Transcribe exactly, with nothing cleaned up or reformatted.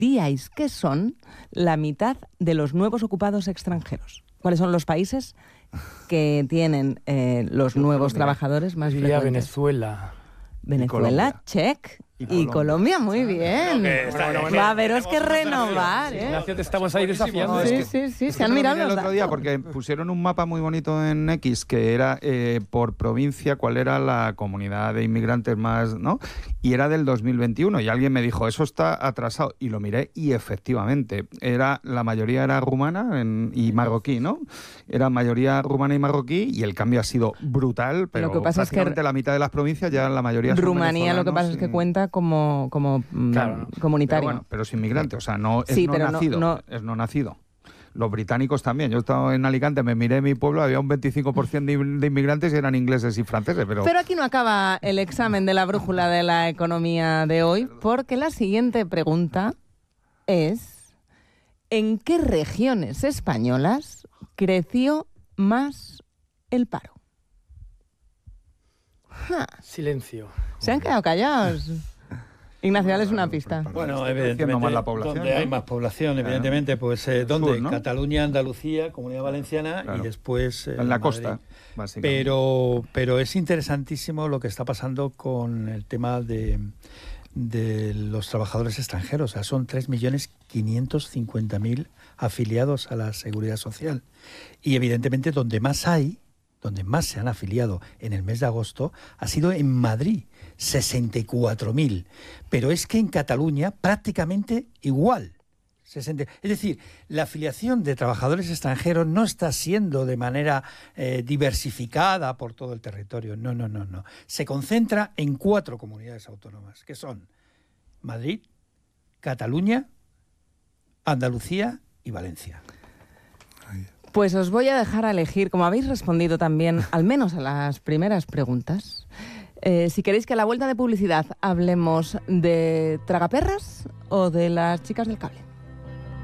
diríais que son la mitad de los nuevos ocupados extranjeros? ¿Cuáles son los países que tienen eh, los nuevos trabajadores más frecuentes? Venezuela. Venezuela, check. Y Colombia, y Colombia muy bien. Va a veros que renovar, ¿eh? Ignacio, te estamos ahí desafiando. Sí, sí, sí, se han mirado el los otro día datos. porque pusieron un mapa muy bonito en X que era eh, por provincia cuál era la comunidad de inmigrantes más, ¿no? Y era del dos mil veintiuno y alguien me dijo, eso está atrasado. Y lo miré y efectivamente, era la mayoría era rumana en, y marroquí, ¿no? Era mayoría rumana y marroquí y el cambio ha sido brutal, pero lo que pasa prácticamente es que la mitad de las provincias ya la mayoría son Rumanía lo que pasa venezolanos es que y... cuenta como, como Claro, comunitario. Pero, bueno, pero es inmigrante, o sea, no es sí, no pero nacido, no, no... es no nacido. Los británicos también. Yo he estado en Alicante, me miré mi pueblo, había un veinticinco por ciento de, de inmigrantes y eran ingleses y franceses, pero... Pero aquí no acaba el examen de la brújula de la economía de hoy, porque la siguiente pregunta es: ¿en qué regiones españolas creció más el paro? Ja. Silencio. Se han quedado callados. Ignacio, dale una pista. Bueno, evidentemente, más la población, donde ¿no? hay más población, evidentemente, pues eh, ¿dónde? Sur, ¿no? Cataluña, Andalucía, Comunidad Valenciana, claro. Y después eh, en la Madrid. costa, básicamente. Pero, pero es interesantísimo lo que está pasando con el tema de, de los trabajadores extranjeros. O sea, son tres millones quinientos cincuenta mil afiliados a la Seguridad Social. Y evidentemente donde más hay, donde más se han afiliado en el mes de agosto, ha sido en Madrid, sesenta y cuatro mil. Pero es que en Cataluña prácticamente igual. sesenta. Es decir, la afiliación de trabajadores extranjeros no está siendo de manera eh, diversificada por todo el territorio. No, no, no, no. Se concentra en cuatro comunidades autónomas, que son Madrid, Cataluña, Andalucía y Valencia. Pues os voy a dejar a elegir, como habéis respondido también, al menos a las primeras preguntas, eh, si queréis que a la vuelta de publicidad hablemos de tragaperras o de las chicas del cable.